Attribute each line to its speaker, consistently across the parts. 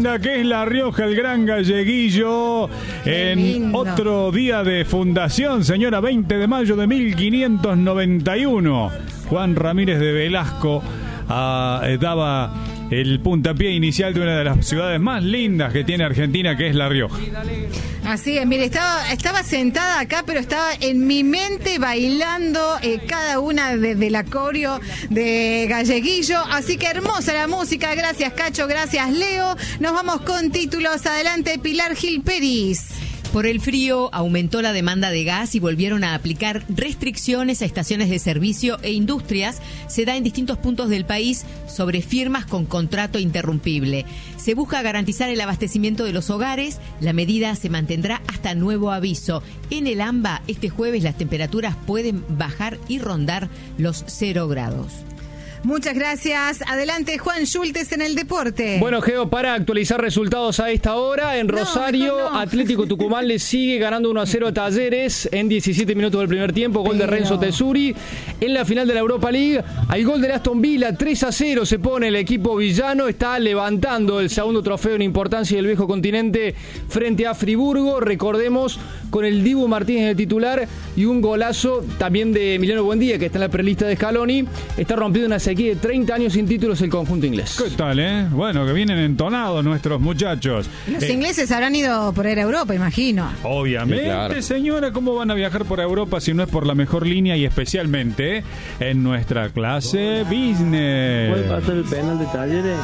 Speaker 1: linda que es La Rioja, el Gran Galleguillo. En otro día de fundación, señora, 20 de mayo de 1591. Juan Ramírez de Velasco daba el puntapié inicial de una de las ciudades más lindas que tiene Argentina, que es La Rioja.
Speaker 2: Así es, mire, estaba sentada acá, pero estaba en mi mente bailando cada una de la coreo de Galleguillo. Así que hermosa la música. Gracias, Cacho. Gracias, Leo. Nos vamos con títulos. Adelante, Pilar Gil Peris.
Speaker 3: Por el frío aumentó la demanda de gas y volvieron a aplicar restricciones a estaciones de servicio e industrias. Se da en distintos puntos del país sobre firmas con contrato interrumpible. Se busca garantizar el abastecimiento de los hogares. La medida se mantendrá hasta nuevo aviso. En el AMBA, este jueves las temperaturas pueden bajar y rondar los 0 grados.
Speaker 2: Muchas gracias. Adelante, Juan Schultes en el deporte.
Speaker 4: Bueno, Geo, para actualizar resultados a esta hora, en Rosario, Atlético Tucumán le sigue ganando 1-0 a Talleres en 17 minutos del primer tiempo, gol de Renzo Tesuri. En la final de la Europa League, hay gol de Aston Villa, 3-0 se pone el equipo villano, está levantando el segundo trofeo en importancia del viejo continente frente a Friburgo, recordemos, con el Dibu Martínez de titular y un golazo también de Emiliano Buendía, que está en la prelista de Scaloni. Está rompiendo una sequía de 30 años sin títulos el conjunto inglés.
Speaker 1: ¿Qué tal, Bueno, que vienen entonados nuestros muchachos.
Speaker 2: Los ingleses habrán ido por ir a Europa, imagino.
Speaker 1: Obviamente, sí, claro. Señora, ¿cómo van a viajar por Europa si no es por la mejor línea y especialmente en nuestra clase business?
Speaker 5: ¿Puede pasar el penal de Talleres?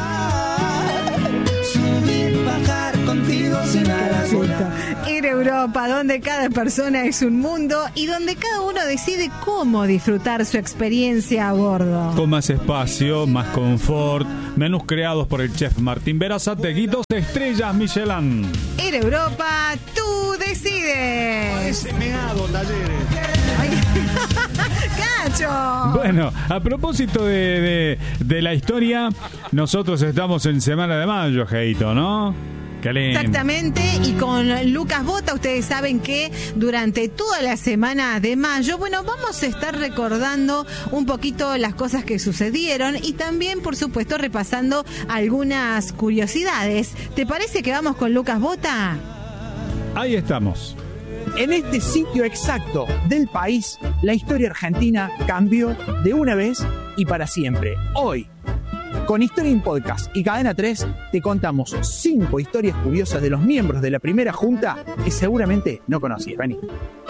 Speaker 2: Ir a Europa, donde cada persona es un mundo y donde cada uno decide cómo disfrutar su experiencia a bordo.
Speaker 1: Con más espacio, más confort, menús creados por el chef Martín Berazategui, 2 estrellas Michelin.
Speaker 2: Ir a Europa, tú decides.
Speaker 5: Talleres.
Speaker 2: ¡Cacho!
Speaker 1: Bueno, a propósito de la historia, nosotros estamos en Semana de Mayo, Geito, ¿no?
Speaker 2: Exactamente, y con Lucas Bota ustedes saben que durante toda la semana de mayo, bueno, vamos a estar recordando un poquito las cosas que sucedieron y también, por supuesto, repasando algunas curiosidades. ¿Te parece que vamos con Lucas Bota?
Speaker 1: Ahí estamos.
Speaker 6: En este sitio exacto del país, la historia argentina cambió de una vez y para siempre. Hoy, con Historia in Podcast y Cadena 3, te contamos 5 historias curiosas de los miembros de la primera junta que seguramente no conocías. Vení.